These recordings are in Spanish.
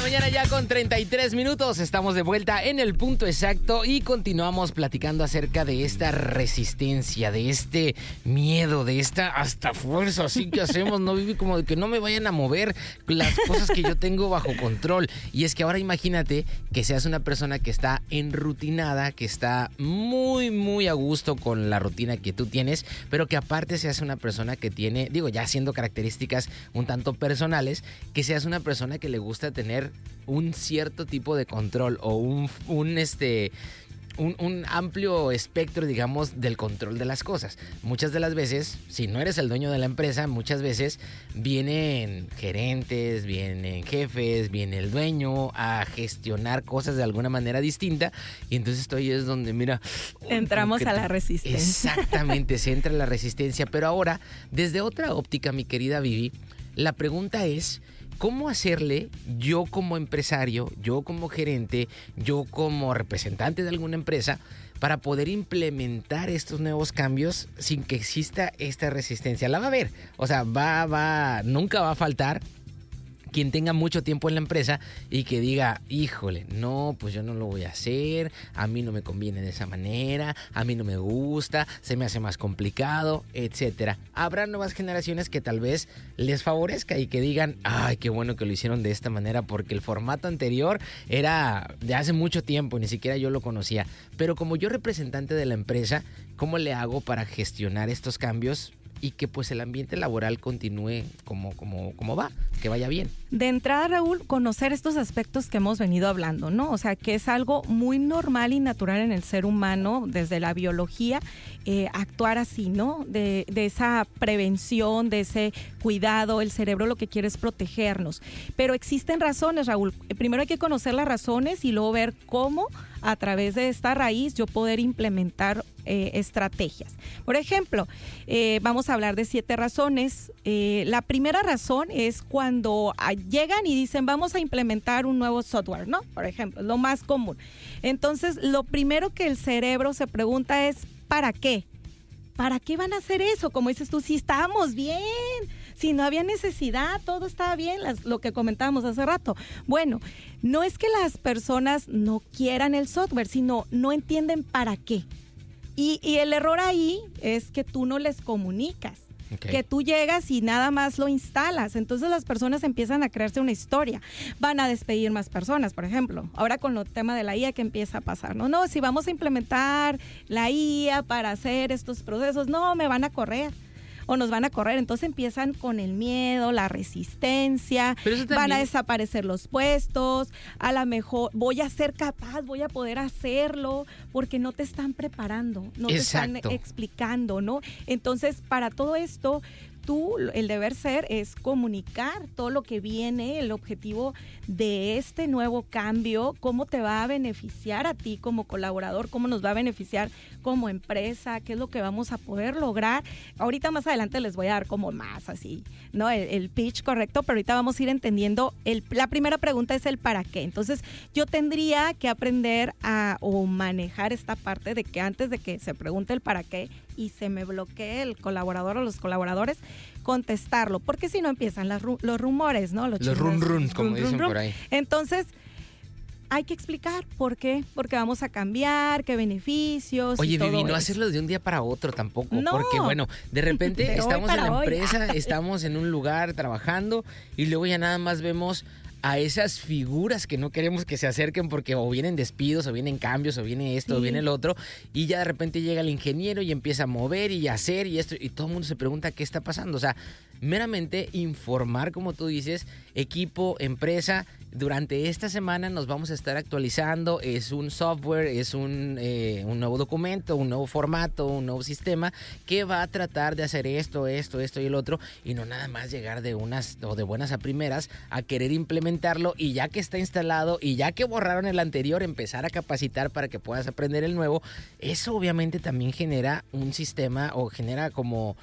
mañana ya con 33 minutos. Estamos de vuelta en el punto exacto y continuamos platicando acerca de esta resistencia, de este miedo, de esta hasta fuerza así que hacemos, ¿no, Vivi? Como de que no me vayan a mover las cosas que yo tengo bajo control. Y es que ahora imagínate que seas una persona que está enrutinada, que está muy, muy a gusto con la rutina que tú tienes, pero que aparte seas una persona que tiene, digo, ya siendo características un tanto personales, que seas una persona que le gusta tener un cierto tipo de control o un amplio espectro, digamos, del control de las cosas. Muchas de las veces, si no eres el dueño de la empresa, muchas veces vienen gerentes, vienen jefes, viene el dueño a gestionar cosas de alguna manera distinta y entonces esto es donde, mira... Entramos a la resistencia. Exactamente, se entra la resistencia, pero ahora, desde otra óptica, mi querida Vivi, la pregunta es... ¿Cómo hacerle yo como empresario, yo como gerente, yo como representante de alguna empresa para poder implementar estos nuevos cambios sin que exista esta resistencia? La va a haber, o sea, nunca va a faltar quien tenga mucho tiempo en la empresa y que diga, híjole, no, pues yo no lo voy a hacer, a mí no me conviene de esa manera, a mí no me gusta, se me hace más complicado, etcétera. Habrá nuevas generaciones que tal vez les favorezca y que digan, ay, qué bueno que lo hicieron de esta manera porque el formato anterior era de hace mucho tiempo, ni siquiera yo lo conocía. Pero como yo representante de la empresa, ¿cómo le hago para gestionar estos cambios y que pues el ambiente laboral continúe como va, que vaya bien? De entrada, Raúl, conocer estos aspectos que hemos venido hablando, ¿no? O sea, que es algo muy normal y natural en el ser humano, desde la biología, actuar así, ¿no? De esa prevención, de ese cuidado, el cerebro lo que quiere es protegernos. Pero existen razones, Raúl. Primero hay que conocer las razones y luego ver cómo a través de esta raíz yo poder implementar estrategias. Por ejemplo, vamos a hablar de 7 razones. La primera razón es cuando llegan y dicen vamos a implementar un nuevo software, ¿no? Por ejemplo, lo más común. Entonces, lo primero que el cerebro se pregunta es ¿para qué? ¿Para qué van a hacer eso? Como dices tú, si estábamos bien, si no había necesidad, todo estaba bien, lo que comentábamos hace rato. Bueno, no es que las personas no quieran el software, sino no entienden para qué. Y el error ahí es que tú no les comunicas. Okay. Que tú llegas y nada más lo instalas. Entonces las personas empiezan a crearse una historia. Van a despedir más personas, por ejemplo. Ahora con el tema de la IA que empieza a pasar. No, si vamos a implementar la IA para hacer estos procesos, no, me van a correr. O nos van a correr, entonces empiezan con el miedo, la resistencia, van a desaparecer los puestos, a lo mejor voy a ser capaz, voy a poder hacerlo, porque no te están preparando, no te están explicando, ¿no? Entonces, para todo esto, tú, el deber ser es comunicar todo lo que viene, el objetivo de este nuevo cambio, cómo te va a beneficiar a ti como colaborador, cómo nos va a beneficiar como empresa, qué es lo que vamos a poder lograr. Ahorita más adelante les voy a dar como más así, ¿no? El pitch correcto, pero ahorita vamos a ir entendiendo. La primera pregunta es el para qué. Entonces, yo tendría que aprender o manejar esta parte de que antes de que se pregunte el para qué y se me bloquee el colaborador o los colaboradores, contestarlo, porque si no empiezan los rumores, ¿no? Los run, como dicen por ahí. Entonces, hay que explicar por qué, porque vamos a cambiar, qué beneficios. Oye, y todo Vivi, no eso. Hacerlo de un día para otro tampoco, No, porque bueno, de repente estamos en la hoy. empresa, estamos en un lugar trabajando y luego ya nada más vemos a esas figuras que no queremos que se acerquen porque o vienen despidos, o vienen cambios, o viene esto, o viene el otro, y ya de repente llega el ingeniero y empieza a mover y a hacer y esto, y todo el mundo se pregunta qué está pasando. O sea, meramente informar, como tú dices, equipo, empresa. Durante esta semana nos vamos a estar actualizando, es un software, es un nuevo documento, un nuevo formato, un nuevo sistema que va a tratar de hacer esto y el otro, y no nada más llegar de buenas a primeras a querer implementarlo y ya que está instalado y ya que borraron el anterior, empezar a capacitar para que puedas aprender el nuevo. Eso obviamente también genera un sistema o genera como...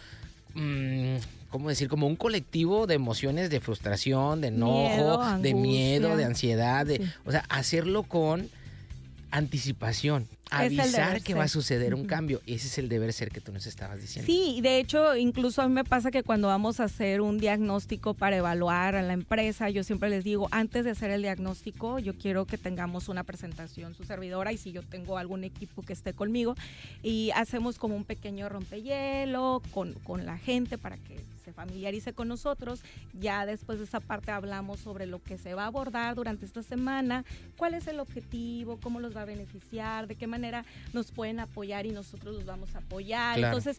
¿cómo decir? Como un colectivo de emociones de frustración, de enojo, de miedo, de ansiedad, o sea, hacerlo con anticipación. avisar que va a suceder un cambio. Ese es el deber ser que tú nos estabas diciendo. Sí, de hecho, incluso a mí me pasa que cuando vamos a hacer un diagnóstico para evaluar a la empresa, yo siempre les digo, antes de hacer el diagnóstico, yo quiero que tengamos una presentación, su servidora, y si yo tengo algún equipo que esté conmigo, y hacemos como un pequeño rompehielo con la gente para que se familiarice con nosotros. Ya después de esa parte hablamos sobre lo que se va a abordar durante esta semana, cuál es el objetivo, cómo los va a beneficiar, de qué manera nos pueden apoyar y nosotros los vamos a apoyar. Claro. Entonces,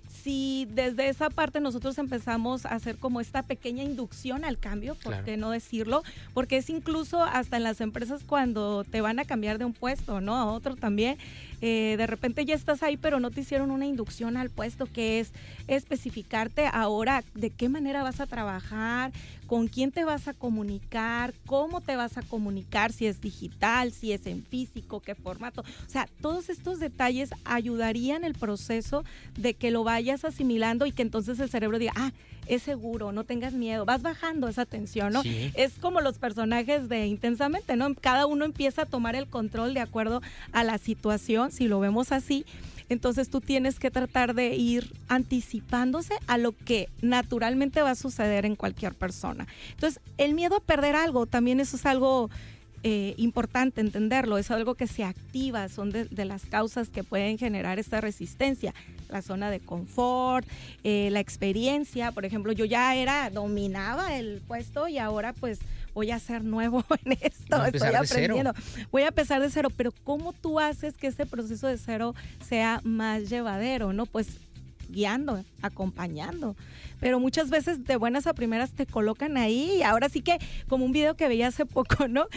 si desde esa parte nosotros empezamos a hacer como esta pequeña inducción al cambio, ¿por qué no decirlo? Porque es incluso hasta en las empresas cuando te van a cambiar de un puesto, ¿no? A otro también. De repente ya estás ahí, pero no te hicieron una inducción al puesto, que es especificarte ahora de qué manera vas a trabajar, con quién te vas a comunicar, cómo te vas a comunicar, si es digital, si es en físico, qué formato. O sea, todos estos detalles ayudarían el proceso de que lo vayas asimilando y que entonces el cerebro diga, es seguro, no tengas miedo, vas bajando esa tensión, ¿no? Sí. Es como los personajes de Intensamente, ¿no? Cada uno empieza a tomar el control de acuerdo a la situación, si lo vemos así. Entonces tú tienes que tratar de ir anticipándose a lo que naturalmente va a suceder en cualquier persona. Entonces, el miedo a perder algo, también eso es algo importante entenderlo, es algo que se activa, son de las causas que pueden generar esta resistencia. La zona de confort, la experiencia, por ejemplo, yo ya dominaba el puesto y ahora pues voy a ser nuevo en esto, estoy aprendiendo. Voy a empezar de cero, pero ¿cómo tú haces que este proceso de cero sea más llevadero, no? Pues guiando, acompañando. Pero muchas veces de buenas a primeras te colocan ahí y ahora sí que, como un video que veía hace poco, ¿no?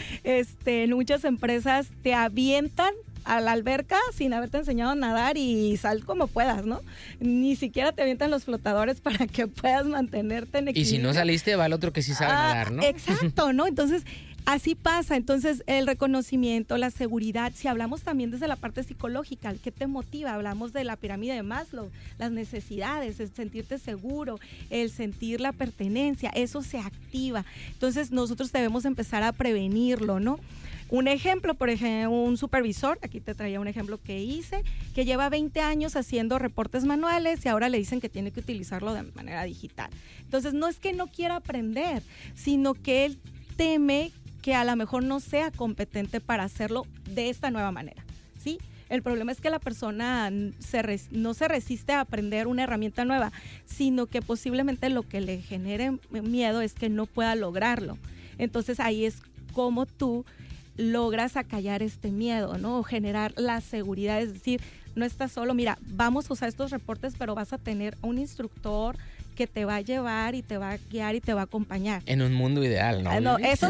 En muchas empresas te avientan a la alberca sin haberte enseñado a nadar y sal como puedas, ¿no? Ni siquiera te avientan los flotadores para que puedas mantenerte en equilibrio. Y si no saliste, va el otro que sí sabe nadar, ¿no? Exacto, ¿no? Entonces, así pasa. Entonces, el reconocimiento, la seguridad, si hablamos también desde la parte psicológica, ¿qué te motiva? Hablamos de la pirámide de Maslow, las necesidades, el sentirte seguro, el sentir la pertenencia, eso se activa. Entonces, nosotros debemos empezar a prevenirlo, ¿no? Un ejemplo, por ejemplo, un supervisor, aquí te traía un ejemplo que hice, que lleva 20 años haciendo reportes manuales y ahora le dicen que tiene que utilizarlo de manera digital. Entonces, no es que no quiera aprender, sino que él teme que a lo mejor no sea competente para hacerlo de esta nueva manera, ¿sí? El problema es que la persona no se resiste a aprender una herramienta nueva, sino que posiblemente lo que le genere miedo es que no pueda lograrlo. Entonces, ahí es como tú logras acallar este miedo, ¿no? O generar la seguridad, es decir, no estás solo, mira, vamos a usar estos reportes, pero vas a tener un instructor que te va a llevar y te va a guiar y te va a acompañar. En un mundo ideal, ¿no? No, eso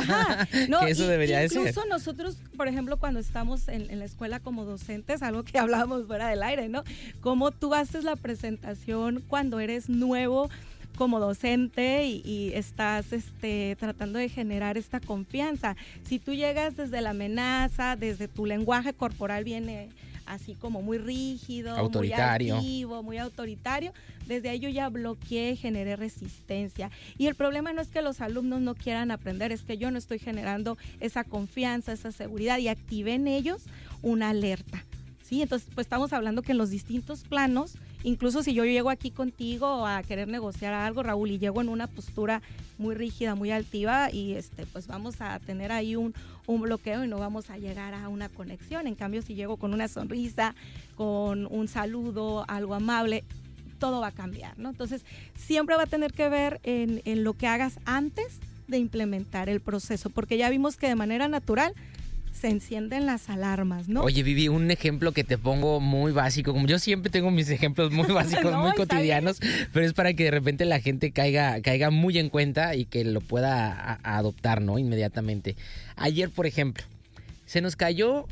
no, que eso debería de ser. Incluso nosotros, por ejemplo, cuando estamos en la escuela como docentes, algo que hablábamos fuera del aire, ¿no? Cómo tú haces la presentación cuando eres nuevo como docente y estás tratando de generar esta confianza. Si tú llegas desde la amenaza, desde tu lenguaje corporal viene así como muy rígido, autoritario, muy altivo, muy autoritario, desde ahí yo ya bloqueé, generé resistencia. Y el problema no es que los alumnos no quieran aprender, es que yo no estoy generando esa confianza, esa seguridad y activé en ellos una alerta. ¿Sí? Entonces, pues estamos hablando que en los distintos planos, incluso si yo llego aquí contigo a querer negociar algo, Raúl, y llego en una postura muy rígida, muy altiva, y pues vamos a tener ahí un bloqueo y no vamos a llegar a una conexión. En cambio, si llego con una sonrisa, con un saludo, algo amable, todo va a cambiar, ¿no? Entonces, siempre va a tener que ver en lo que hagas antes de implementar el proceso, porque ya vimos que de manera natural se encienden las alarmas, ¿no? Oye, Vivi, un ejemplo que te pongo muy básico, como yo siempre tengo mis ejemplos muy básicos, no, muy cotidianos, pero es para que de repente la gente caiga muy en cuenta y que lo pueda adoptar, ¿no? Inmediatamente. Ayer, por ejemplo, se nos cayó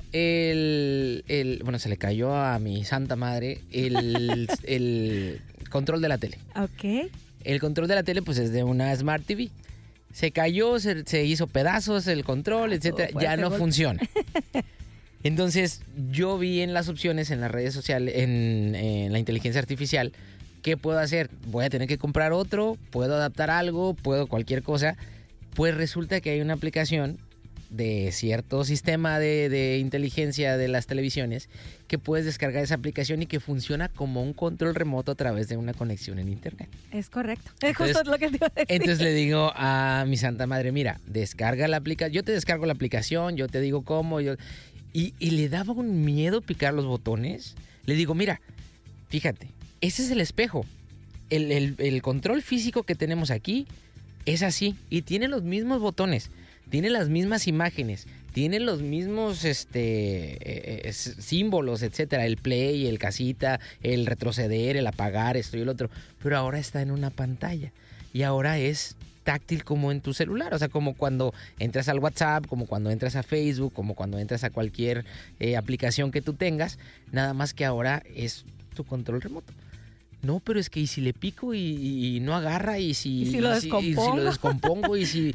bueno, se le cayó a mi santa madre el control de la tele. Ok. El control de la tele, pues, es de una Smart TV. Se cayó, se hizo pedazos el control, etcétera, ya no funciona. Entonces, yo vi en las opciones, en las redes sociales, en la inteligencia artificial, ¿qué puedo hacer? Voy a tener que comprar otro, puedo adaptar algo, puedo cualquier cosa. Pues resulta que hay una aplicación de cierto sistema de inteligencia de las televisiones que puedes descargar esa aplicación y que funciona como un control remoto a través de una conexión en internet. Es correcto. Es justo lo que te iba a decir. Entonces le digo a mi santa madre, mira, descarga la aplicación, yo te descargo la aplicación, yo te digo cómo, y le daba un miedo picar los botones. Le digo, mira, fíjate, ese es el espejo. El control físico que tenemos aquí es así y tiene los mismos botones, tiene las mismas imágenes, tiene los mismos símbolos, etcétera, el play, el casita, el retroceder, el apagar, esto y el otro, pero ahora está en una pantalla y ahora es táctil como en tu celular, o sea, como cuando entras al WhatsApp, como cuando entras a Facebook, como cuando entras a cualquier aplicación que tú tengas, nada más que ahora es tu control remoto. No, pero es que ¿y si le pico y no agarra? ¿Y si lo descompongo?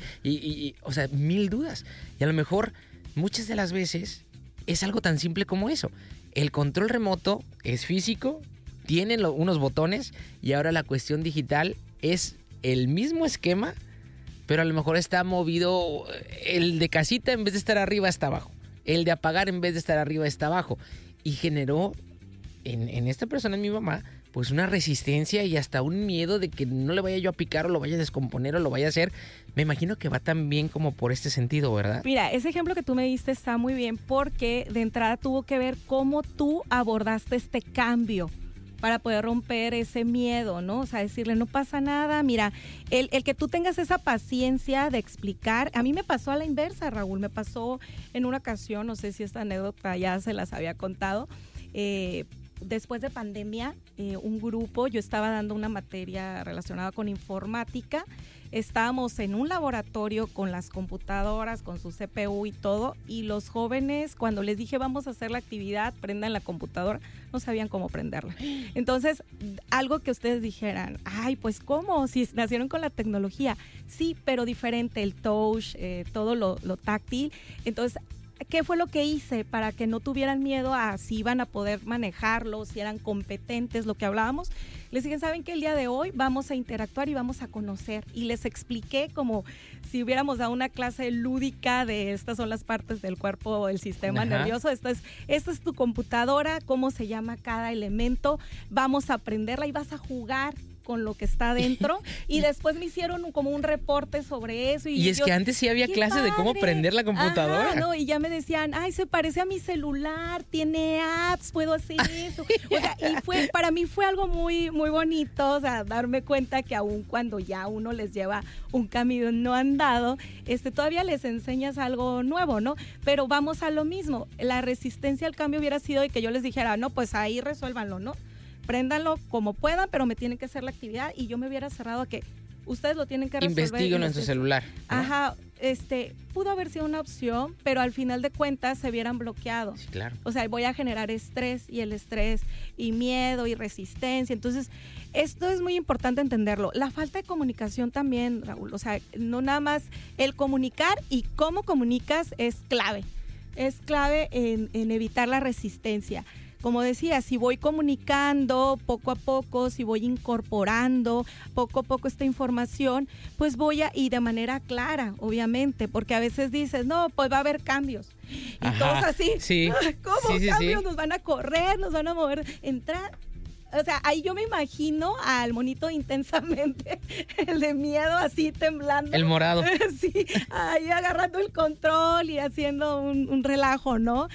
O sea, mil dudas. Y a lo mejor muchas de las veces es algo tan simple como eso. El control remoto es físico, tiene unos botones y ahora la cuestión digital es el mismo esquema, pero a lo mejor está movido, el de casita en vez de estar arriba está abajo, el de apagar en vez de estar arriba está abajo. Y generó en esta persona, en mi mamá, pues una resistencia y hasta un miedo de que no le vaya yo a picar o lo vaya a descomponer o lo vaya a hacer. Me imagino que va tan bien como por este sentido, ¿verdad? Mira, ese ejemplo que tú me diste está muy bien porque de entrada tuvo que ver cómo tú abordaste este cambio para poder romper ese miedo, ¿no? O sea, decirle, no pasa nada. Mira, el que tú tengas esa paciencia de explicar, a mí me pasó a la inversa, Raúl, me pasó en una ocasión, no sé si esta anécdota ya se las había contado, después de pandemia, un grupo, yo estaba dando una materia relacionada con informática, estábamos en un laboratorio con las computadoras, con su CPU y todo, y los jóvenes, cuando les dije vamos a hacer la actividad, prendan la computadora, no sabían cómo prenderla. Entonces, algo que ustedes dijeran, ay, pues ¿cómo? Si nacieron con la tecnología. Sí, pero diferente, el touch, todo lo táctil. Entonces, ¿qué fue lo que hice para que no tuvieran miedo a si iban a poder manejarlo, si eran competentes, lo que hablábamos? Les dije, ¿saben qué? El día de hoy vamos a interactuar y vamos a conocer. Y les expliqué como si hubiéramos dado una clase lúdica de estas son las partes del cuerpo, el sistema nervioso. Esta es tu computadora, cómo se llama cada elemento. Vamos a aprenderla y vas a jugar con lo que está dentro y después me hicieron como un reporte sobre eso. Y es que antes sí había clases de cómo prender la computadora. No, y ya me decían, ay, se parece a mi celular, tiene apps, puedo hacer eso. O sea, y para mí fue algo muy, muy bonito, o sea, darme cuenta que aún cuando ya uno les lleva un camino no andado, todavía les enseñas algo nuevo, ¿no? Pero vamos a lo mismo, la resistencia al cambio hubiera sido de que yo les dijera, no, pues ahí resuélvanlo, ¿no? Préndanlo como puedan, pero me tienen que hacer la actividad y yo me hubiera cerrado a que ustedes lo tienen que resolver. Investíguenlo en su celular, ¿no? Ajá, pudo haber sido una opción, pero al final de cuentas se hubieran bloqueado. Sí, claro. O sea, voy a generar estrés y miedo y resistencia. Entonces, esto es muy importante entenderlo. La falta de comunicación también, Raúl, o sea, no nada más el comunicar y cómo comunicas es clave. Es clave en evitar la resistencia. Como decía, si voy comunicando poco a poco, si voy incorporando poco a poco esta información, pues y de manera clara, obviamente, porque a veces dices, no, pues va a haber cambios. Y todos así, sí. ¿Cómo cambios? Nos van a correr, nos van a mover, entrar. O sea, ahí yo me imagino al monito Intensamente, el de miedo así temblando. El morado. Sí, ahí agarrando el control y haciendo un relajo, ¿no?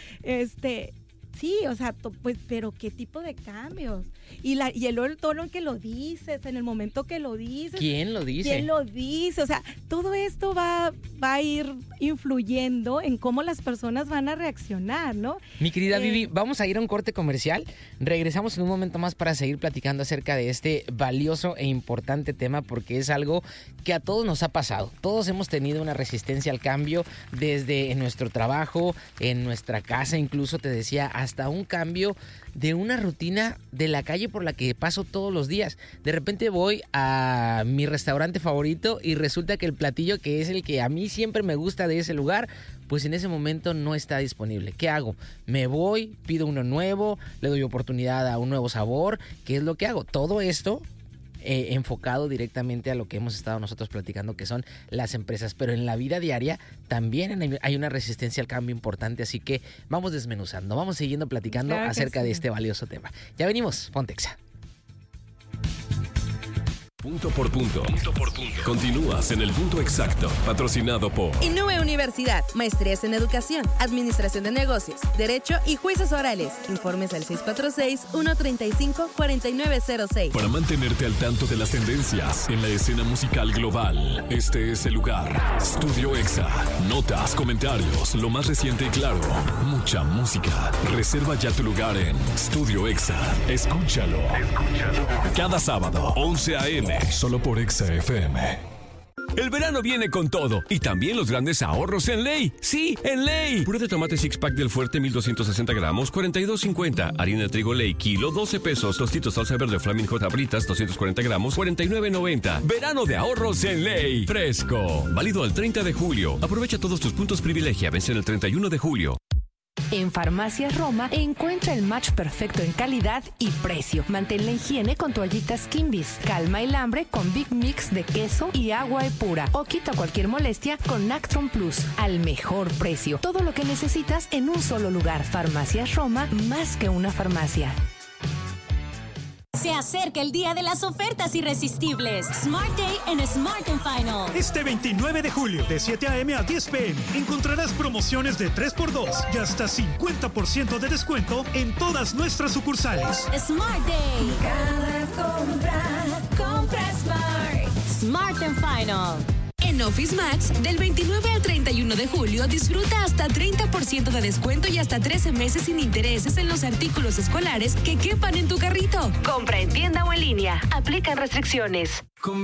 Sí, o sea, pues, pero ¿qué tipo de cambios? Y el tono en que lo dices, en el momento que lo dices. ¿Quién lo dice? ¿Quién lo dice? O sea, todo esto va a ir influyendo en cómo las personas van a reaccionar, ¿no? Mi querida Vivi, vamos a ir a un corte comercial. Regresamos en un momento más para seguir platicando acerca de este valioso e importante tema porque es algo que a todos nos ha pasado. Todos hemos tenido una resistencia al cambio desde en nuestro trabajo, en nuestra casa, incluso te decía, hasta un cambio de una rutina de la calle por la que paso todos los días. De repente voy a mi restaurante favorito y resulta que el platillo que es el que a mí siempre me gusta de ese lugar, pues en ese momento no está disponible. ¿Qué hago? Me voy, pido uno nuevo, le doy oportunidad a un nuevo sabor. ¿Qué es lo que hago? Todo esto enfocado directamente a lo que hemos estado nosotros platicando, que son las empresas. Pero en la vida diaria también hay una resistencia al cambio importante, así que vamos desmenuzando, vamos siguiendo platicando acerca de este valioso tema. Ya venimos, ponte Exa. Punto por punto. Continúas en el punto exacto, patrocinado por Inúe Universidad, maestrías en educación, administración de negocios, derecho y juicios orales. Informes al 646-135-4906. Para mantenerte al tanto de las tendencias en la escena musical global, este es el lugar. Studio Exa. Notas, comentarios, lo más reciente y claro. Mucha música. Reserva ya tu lugar en Studio Exa. Escúchalo. Cada sábado, 11 a.m. Solo por Exa FM. El verano viene con todo y también los grandes ahorros en Ley. Sí, en Ley. Puré de tomate six pack del Fuerte 1260 gramos, 42.50. Harina de trigo Ley, kilo, 12 pesos. Tostitos salsa verde Flaming Hot Abritas, 240 gramos, 49.90. Verano de ahorros en Ley. Fresco. Válido al 30 de julio. Aprovecha todos tus puntos privilegia. Vencen el 31 de julio. En Farmacias Roma encuentra el match perfecto en calidad y precio. Mantén la higiene con toallitas Kimbis. Calma el hambre con Big Mix de queso y agua pura. O quita cualquier molestia con Nactron Plus al mejor precio. Todo lo que necesitas en un solo lugar. Farmacias Roma, más que una farmacia. Se acerca el día de las ofertas irresistibles. Smart Day en Smart & Final. Este 29 de julio, de 7 a.m. a 10 p.m., encontrarás promociones de 3x2 y hasta 50% de descuento en todas nuestras sucursales. Smart Day. Cada compra Smart. Smart & Final. En Office Max, del 29 al 31 de julio, disfruta hasta 30% de descuento y hasta 13 meses sin intereses en los artículos escolares que quepan en tu carrito. Compra en tienda o en línea. Aplican restricciones.